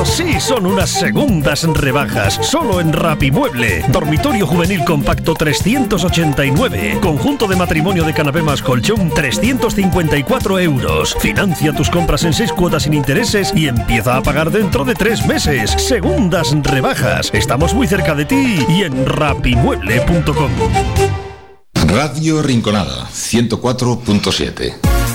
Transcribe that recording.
Esto sí son unas segundas rebajas, solo en Rapimueble. Dormitorio juvenil compacto 389. Conjunto de matrimonio de canapé más colchón 354 euros. Financia tus compras en 6 cuotas sin intereses y empieza a pagar dentro de 3 meses. Segundas rebajas. Estamos muy cerca de ti y en rapimueble.com. Radio Rinconada 104.7.